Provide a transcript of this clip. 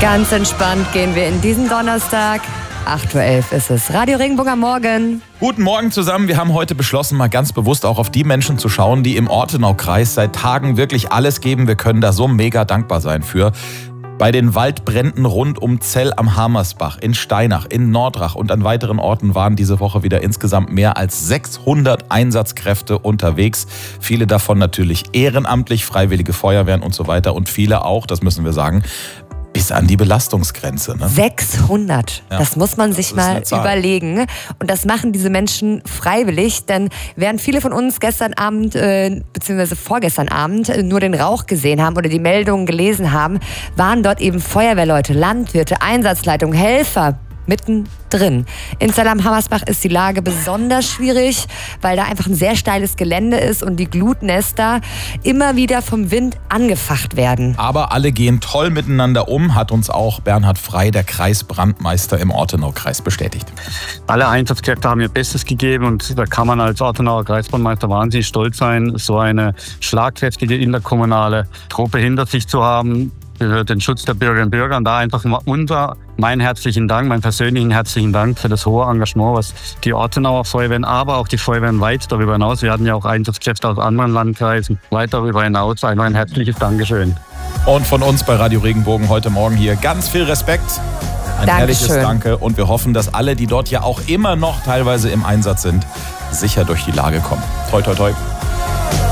Ganz entspannt gehen wir in diesen Donnerstag. 8:11 Uhr ist es. Radio Regenbogen am Morgen. Guten Morgen zusammen. Wir haben heute beschlossen, mal ganz bewusst auch auf die Menschen zu schauen, die im Ortenaukreis seit Tagen wirklich alles geben. Wir können da so mega dankbar sein für. Bei den Waldbränden rund um Zell am Hamersbach, in Steinach, in Nordrach und an weiteren Orten waren diese Woche wieder insgesamt mehr als 600 Einsatzkräfte unterwegs. Viele davon natürlich ehrenamtlich, freiwillige Feuerwehren und so weiter und viele auch, das müssen wir sagen, bis an die Belastungsgrenze. Ne? 600, ja, das muss man sich mal überlegen. Und das machen diese Menschen freiwillig, denn während viele von uns gestern Abend bzw. vorgestern Abend nur den Rauch gesehen haben oder die Meldungen gelesen haben, waren dort eben Feuerwehrleute, Landwirte, Einsatzleitungen, Helfer mittendrin. In Zell am Hamersbach ist die Lage besonders schwierig, weil da einfach ein sehr steiles Gelände ist und die Glutnester immer wieder vom Wind angefacht werden. Aber alle gehen toll miteinander um, hat uns auch Bernhard Frey, der Kreisbrandmeister im Ortenaukreis, bestätigt. Alle Einsatzkräfte haben ihr Bestes gegeben und da kann man als Ortenauer Kreisbrandmeister wahnsinnig stolz sein, so eine schlagkräftige interkommunale Truppe hinter sich zu haben, für den Schutz der Bürgerinnen und Bürger. Und da einfach mein herzlichen Dank, meinen persönlichen herzlichen Dank für das hohe Engagement, was die Ortenauer Feuerwehren, aber auch die Feuerwehren weit darüber hinaus, wir hatten ja auch Einsatzkräfte aus anderen Landkreisen, weit darüber hinaus, einfach ein herzliches Dankeschön. Und von uns bei Radio Regenbogen heute Morgen hier ganz viel Respekt, ein ehrliches Danke und wir hoffen, dass alle, die dort ja auch immer noch teilweise im Einsatz sind, sicher durch die Lage kommen. Toi, toi, toi.